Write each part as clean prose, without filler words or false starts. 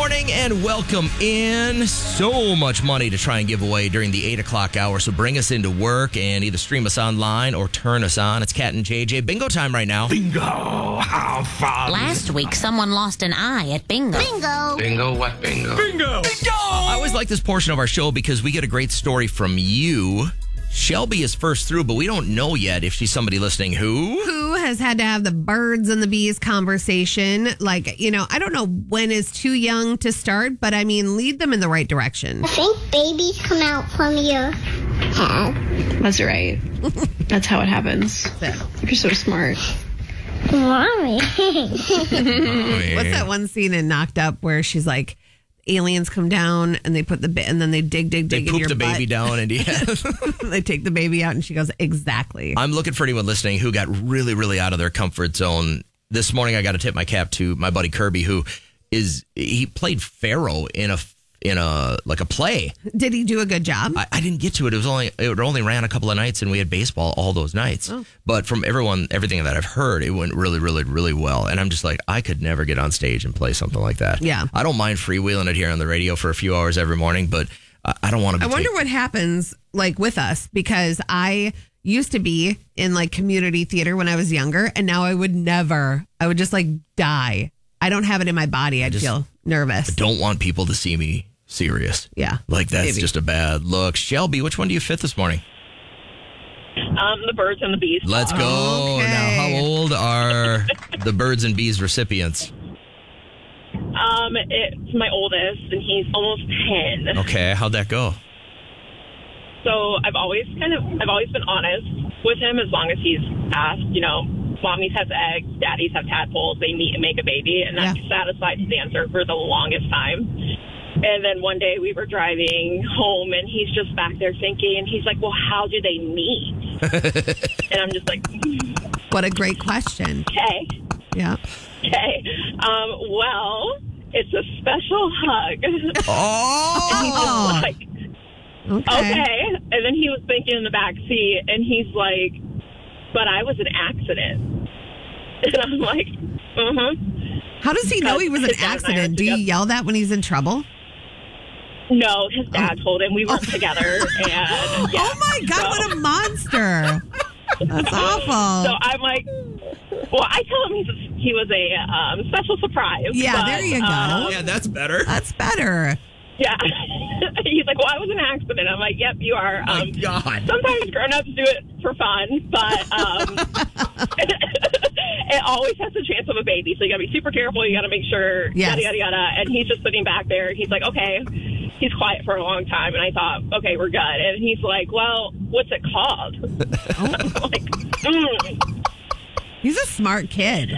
morning and welcome in. So much money to try and give away during the 8 o'clock hour. So bring us into work and either stream us online or turn us on. It's Cat and JJ. Bingo time right now. Bingo! How fun! Last week, someone lost an eye at bingo. Bingo! Bingo what bingo? Bingo! I always like this portion of our show because we get a great story from you. Shelby is first through, but we don't know yet if she's somebody listening who has had to have the birds and the bees conversation. Like, I don't know when is too young to start, but I mean, lead them in the right direction. I think babies come out from your head. That's right. That's how it happens. You're so smart. Mommy. What's that one scene in Knocked Up where she's like, aliens come down and they put and then they dig they in poop your the butt. baby down and They take the baby out and she goes, exactly. I'm looking for anyone listening who got really, really out of their comfort zone. This morning, I got to tip my cap to my buddy Kirby, he played Pharaoh in a play. Did he do a good job? I didn't get to it. It only ran a couple of nights, and we had baseball all those nights. Oh. But from everything that I've heard, it went really, really, really well. And I'm just like, I could never get on stage and play something like that. Yeah, I don't mind freewheeling it here on the radio for a few hours every morning, but I don't want to. I wonder what happens like with us, because I used to be in like community theater when I was younger, and now I would just like die. I don't have it in my body. I'd feel nervous. I don't want people to see me serious. Yeah. Like that's just a bad look. Shelby, which one do you fit this morning? The birds and the bees. Let's go. Okay. Now, how old are the birds and bees recipients? It's my oldest, and he's almost 10. Okay, how'd that go? So I've always been honest with him as long as he's asked, mommies have eggs, daddies have tadpoles, they meet and make a baby, and that satisfied his answer for the longest time. And then one day we were driving home, and he's just back there thinking, and he's like, well, how do they meet? And I'm just like, what a great question. Okay. Yeah. Okay. Well, it's a special hug. Oh! And he's just like, okay. And then he was thinking in the back seat, and he's like, but I was an accident. And I'm like, How does he know he was an accident? Do you yell that when he's in trouble? No, his dad told him we weren't together. And oh my God, what a monster. That's awful. So I'm like, well, I tell him he was a special surprise. Yeah, but, there you go. Yeah, that's better. That's better. Yeah. He's like, well, I was an accident. I'm like, yep, you are. My God. Sometimes grown-ups do it for fun, but it always has the chance of a baby. So you got to be super careful. You got to make sure, yada, yada, yada. And he's just sitting back there. He's like, okay. He's quiet for a long time. And I thought, okay, we're good. And he's like, well, what's it called? I'm like, He's a smart kid.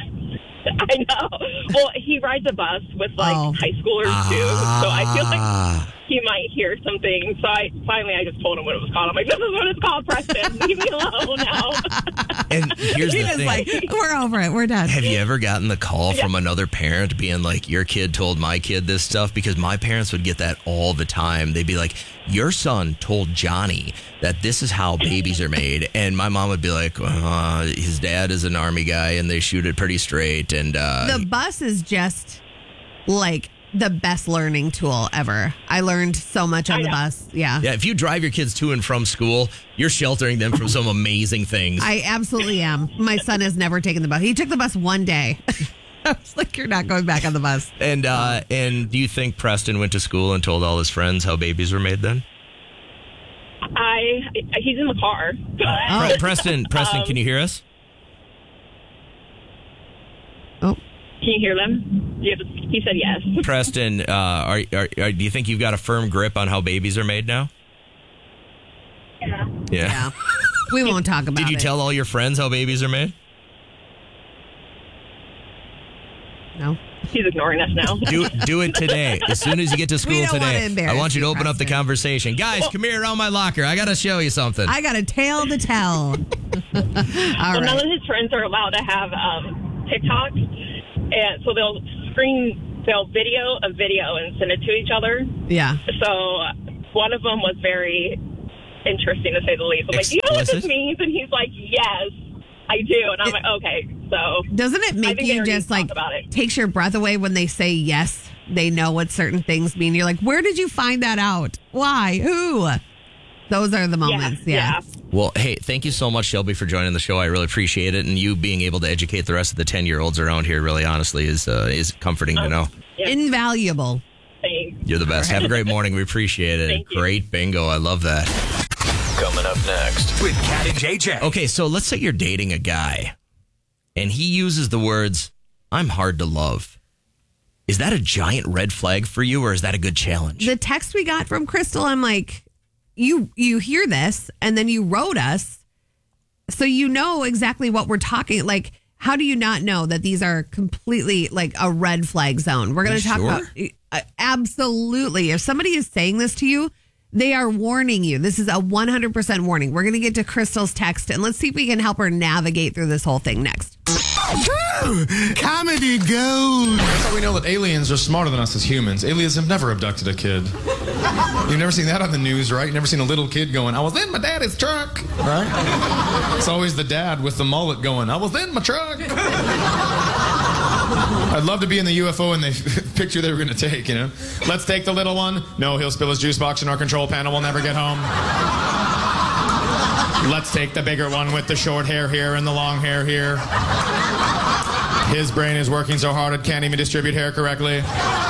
I know. Well, he rides a bus with high schoolers too, so I feel like he might hear something. So I just told him what it was called. I'm like, this is what it's called, Preston. Leave me alone now. And here's the thing. Like, we're over it. We're done. Have you ever gotten the call from another parent being like, your kid told my kid this stuff? Because my parents would get that all the time. They'd be like, your son told Johnny that this is how babies are made. And my mom would be like, his dad is an Army guy and they shoot it pretty straight. And the bus is just like the best learning tool ever. I learned so much on the bus. Yeah. Yeah. If you drive your kids to and from school, you're sheltering them from some amazing things. I absolutely am. My son has never taken the bus. He took the bus one day. I was like, you're not going back on the bus. And do you think Preston went to school and told all his friends how babies were made then? He's in the car. Preston, can you hear us? Oh. Can you hear them? He said yes. Preston, do you think you've got a firm grip on how babies are made now? Yeah. We won't talk about it. Did you tell all your friends how babies are made? No. He's ignoring us now. Do it today. As soon as you get to school today, I want you to open up the conversation. Guys, come here around my locker. I got to show you something. I got a tale to tell. None of his friends are allowed to have TikTok, and so they'll video a video and send it to each other. Yeah. So one of them was very interesting, to say the least. I'm like, do you know what this means? And he's like, yes, I do. And I'm like, okay. So doesn't it make you just like takes your breath away when they say yes they know what certain things mean. You're like, where did you find that out? Why? Who? Those are the moments. Yeah. Well, hey, thank you so much, Shelby, for joining the show. I really appreciate it. And you being able to educate the rest of the 10-year-olds around here really honestly is comforting to know. Invaluable. Thanks. You're the best. Have a great morning. We appreciate it. Thank you. Great bingo. I love that. Coming up next with Kat and JJ. Okay, so let's say you're dating a guy and he uses the words, I'm hard to love. Is that a giant red flag for you, or is that a good challenge? The text we got from Crystal, I'm like, you hear this and then you wrote us, so you know exactly what we're talking. Like, how do you not know that these are completely like a red flag zone? We're going to talk about absolutely. If somebody is saying this to you, they are warning you. This is a 100% warning. We're going to get to Crystal's text and let's see if we can help her navigate through this whole thing next. Comedy gold. That's how we know that aliens are smarter than us as humans. Aliens have never abducted a kid. You've never seen that on the news, right? You've never seen a little kid going, I was in my daddy's truck, right? It's always the dad with the mullet going, I was in my truck. I'd love to be in the UFO and the picture they were going to take, you know? Let's take the little one. No, he'll spill his juice box in our control panel. We'll never get home. Let's take the bigger one with the short hair here and the long hair here. His brain is working so hard it can't even distribute hair correctly.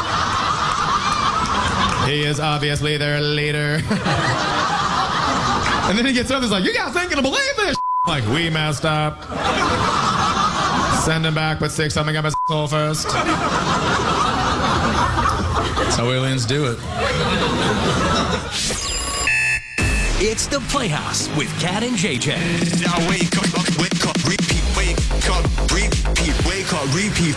He is obviously their leader. And then he gets up and is like, you guys ain't gonna believe this. Like, we messed up. Send him back, but stick something up his hole first. That's how aliens do it. It's the Playhouse with Kat and JJ. Now wake up, repeat, wake up, repeat, wake up, repeat.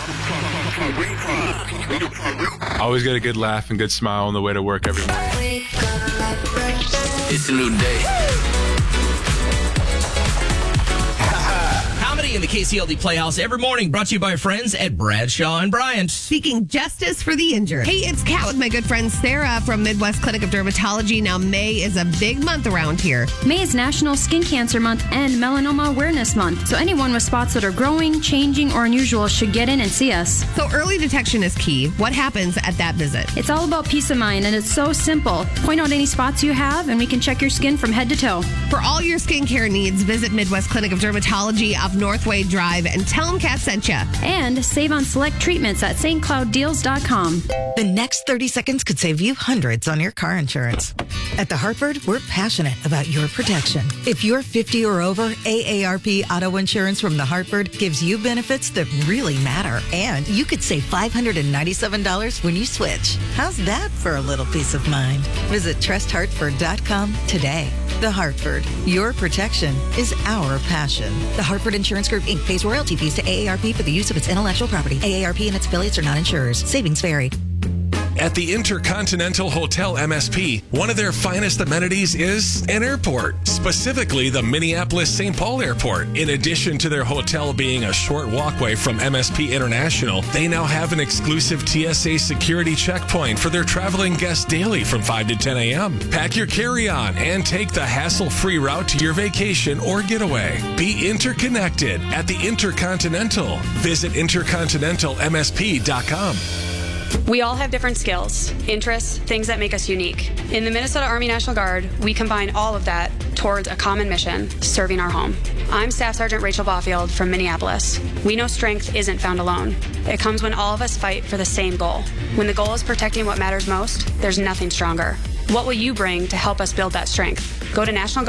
Always get a good laugh and good smile on the way to work every morning. It's a new day. In the KCLD Playhouse every morning, brought to you by our friends at Bradshaw and Bryant. Seeking justice for the injured. Hey, it's Kat with my good friend Sarah from Midwest Clinic of Dermatology. Now, May is a big month around here. May is National Skin Cancer Month and Melanoma Awareness Month. So anyone with spots that are growing, changing, or unusual should get in and see us. So early detection is key. What happens at that visit? It's all about peace of mind, and it's so simple. Point out any spots you have, and we can check your skin from head to toe. For all your skincare needs, visit Midwest Clinic of Dermatology off Northway Drive and tell them Kat sent you. And save on select treatments at stclouddeals.com. The next 30 seconds could save you hundreds on your car insurance. At The Hartford, we're passionate about your protection. If you're 50 or over, AARP Auto Insurance from The Hartford gives you benefits that really matter. And you could save $597 when you switch. How's that for a little peace of mind? Visit trusthartford.com today. The Hartford, your protection is our passion. The Hartford Insurance Group, Inc. pays royalty fees to AARP for the use of its intellectual property. AARP and its affiliates are not insurers. Savings vary. At the Intercontinental Hotel MSP, one of their finest amenities is an airport, specifically the Minneapolis-St. Paul Airport. In addition to their hotel being a short walkway from MSP International, they now have an exclusive TSA security checkpoint for their traveling guests daily from 5 to 10 a.m. Pack your carry-on and take the hassle-free route to your vacation or getaway. Be interconnected at the Intercontinental. Visit intercontinentalmsp.com. We all have different skills, interests, things that make us unique. In the Minnesota Army National Guard, we combine all of that towards a common mission, serving our home. I'm Staff Sergeant Rachel Baufield from Minneapolis. We know strength isn't found alone. It comes when all of us fight for the same goal. When the goal is protecting what matters most, there's nothing stronger. What will you bring to help us build that strength? Go to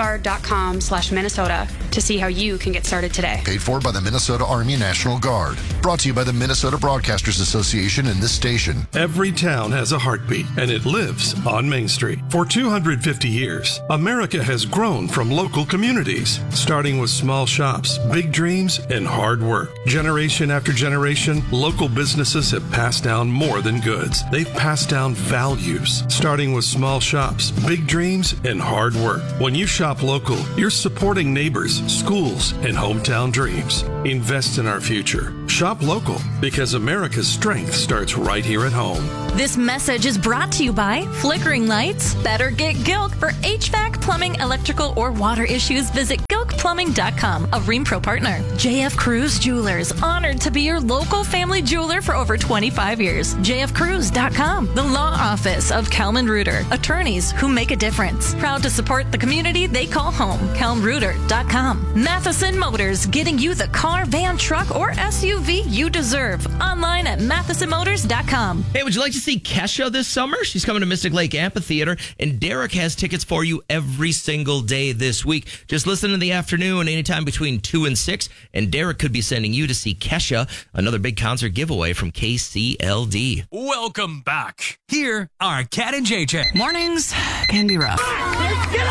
nationalguard.com/Minnesota to see how you can get started today. Paid for by the Minnesota Army National Guard. Brought to you by the Minnesota Broadcasters Association and this station. Every town has a heartbeat, and it lives on Main Street. For 250 years, America has grown from local communities, starting with small shops, big dreams, and hard work. Generation after generation, local businesses have passed down more than goods. They've passed down values, starting with small shops, big dreams, and hard work. When you shop local, you're supporting neighbors, schools, and hometown dreams. Invest in our future. Shop local because America's strength starts right here at home. This message is brought to you by Flickering Lights. Better get Gilk for HVAC, plumbing, electrical, or water issues. Visit GilkPlumbing.com, a ReamPro partner. JF Cruz Jewelers, honored to be your local family jeweler for over 25 years. JFCruz.com, the law office of Kelman Reuter, attorneys who make a difference. Proud to support the community they call home. KelmReuter.com. Matheson Motors, getting you the car, van, truck, or SUV you deserve. Online at MathesonMotors.com. Hey, would you like to see Kesha this summer? She's coming to Mystic Lake Amphitheater, and Derek has tickets for you every single day this week. Just listen in the afternoon, anytime between 2 and 6, and Derek could be sending you to see Kesha, another big concert giveaway from KCLD. Welcome back. Here are Kat and JJ. Mornings can be rough. Get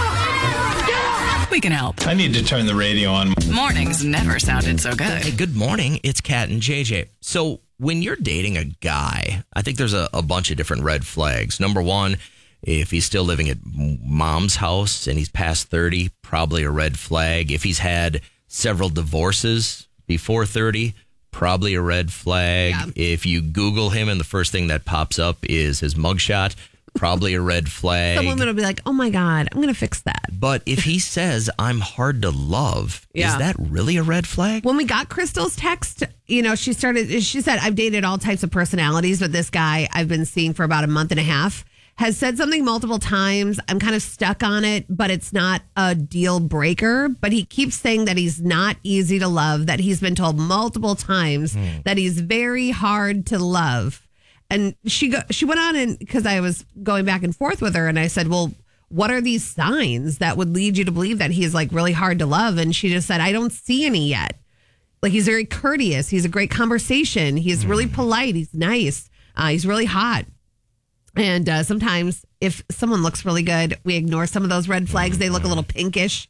up! We can help. I need to turn the radio on. Mornings never sounded so good. Hey, good morning. It's Kat and JJ. So when you're dating a guy, I think there's a bunch of different red flags. Number one, if he's still living at mom's house and he's past 30, probably a red flag. If he's had several divorces before 30, probably a red flag. Yeah. If you Google him and the first thing that pops up is his mugshot, probably a red flag. Some women will be like, oh my God, I'm going to fix that. But if he says, I'm hard to love, is that really a red flag? When we got Crystal's text, she said, I've dated all types of personalities, but this guy I've been seeing for about a month and a half has said something multiple times. I'm kind of stuck on it, but it's not a deal breaker. But he keeps saying that he's not easy to love, that he's been told multiple times that he's very hard to love. And she went on, and because I was going back and forth with her, and I said, well, what are these signs that would lead you to believe that he's like really hard to love? And she just said, I don't see any yet. Like, he's very courteous. He's a great conversation. He's really polite. He's nice. He's really hot. And sometimes if someone looks really good, we ignore some of those red flags. They look a little pinkish,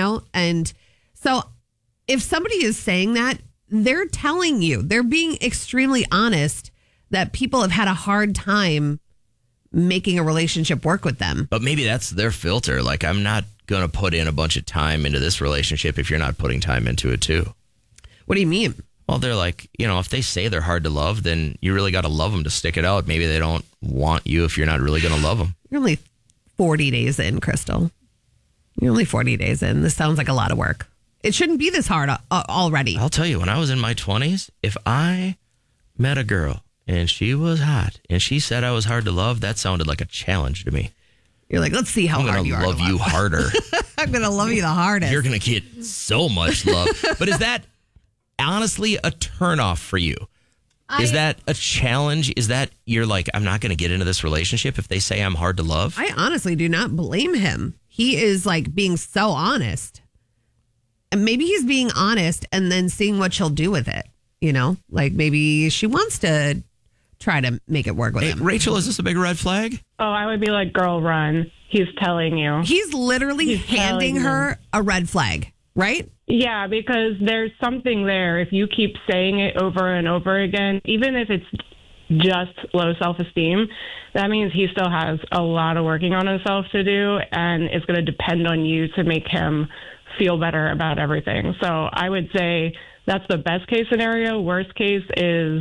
And so if somebody is saying that, they're telling you, they're being extremely honest that people have had a hard time making a relationship work with them. But maybe that's their filter. Like, I'm not going to put in a bunch of time into this relationship if you're not putting time into it too. What do you mean? Well, they're like, if they say they're hard to love, then you really got to love them to stick it out. Maybe they don't want you if you're not really going to love them. You're only 40 days in, Crystal. You're only 40 days in. This sounds like a lot of work. It shouldn't be this hard already. I'll tell you, when I was in my 20s, if I met a girl and she was hot and she said I was hard to love, that sounded like a challenge to me. You're like, let's see how hard you are. I'm going to love you harder. I'm going to love you the hardest. You're going to get so much love. But is that honestly a turnoff for you? Is that a challenge? Is that you're like, I'm not going to get into this relationship if they say I'm hard to love? I honestly do not blame him. He is like being so honest. And maybe he's being honest and then seeing what she'll do with it. Like maybe she wants to try to make it work with him. Rachel, is this a big red flag? Oh, I would be like, girl, run. He's telling you. He's literally handing her a red flag, right? Yeah, because there's something there. If you keep saying it over and over again, even if it's just low self-esteem, that means he still has a lot of working on himself to do, and it's going to depend on you to make him feel better about everything. So I would say that's the best case scenario. Worst case is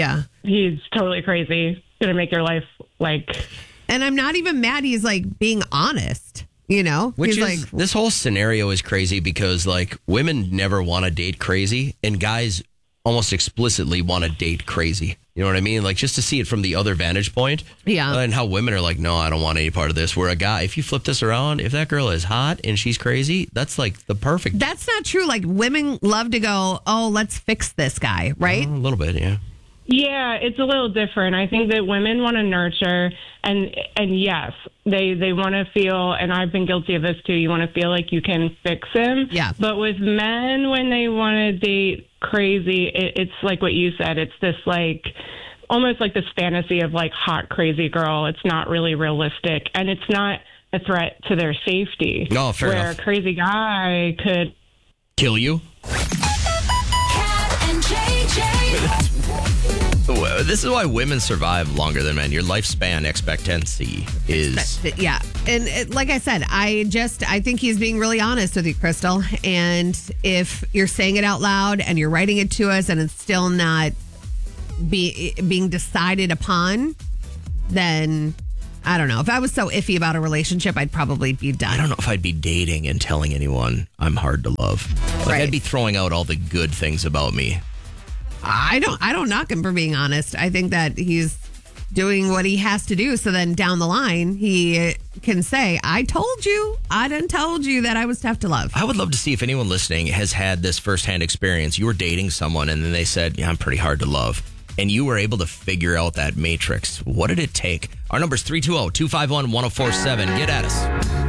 he's totally crazy, going to make your life like... And I'm not even mad he's like being honest. Which he's is, this whole scenario is crazy because like women never want to date crazy and guys almost explicitly want to date crazy. You know what I mean? Like just to see it from the other vantage point. Yeah. And how women are like, no, I don't want any part of this. Where a guy, if you flip this around, if that girl is hot and she's crazy, that's like the perfect. That's not true. Like women love to go, oh, let's fix this guy, right? A little bit, yeah. Yeah, it's a little different. I think that women want to nurture, and yes, they want to feel, and I've been guilty of this too, you want to feel like you can fix him. Yeah. But with men, when they want to date crazy, it's like what you said. It's this like, almost like this fantasy of like hot, crazy girl. It's not really realistic, and it's not a threat to their safety. No, fair enough. Where a crazy guy could kill you. Kat and JJ. The Well, this is why women survive longer than men. Your lifespan expectancy is... Yeah. And like I said, I think he's being really honest with you, Crystal. And if you're saying it out loud and you're writing it to us and it's still not being decided upon, then I don't know. If I was so iffy about a relationship, I'd probably be done. I don't know if I'd be dating and telling anyone I'm hard to love. Like, I'd be throwing out all the good things about me. I don't knock him for being honest. I think that he's doing what he has to do. So then down the line, he can say, I done told you that I was tough to love. I would love to see if anyone listening has had this firsthand experience. You were dating someone and then they said, yeah, I'm pretty hard to love. And you were able to figure out that matrix. What did it take? Our number's 320-251-1047. Get at us.